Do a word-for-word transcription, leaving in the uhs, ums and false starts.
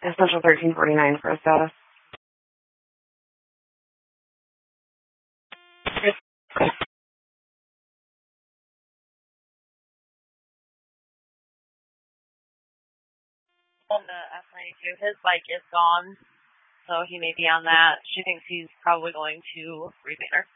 Essential thirteen forty-nine for a status. On the F ninety-two, his bike is gone, so he may be on that. She thinks he's probably going to Repainter.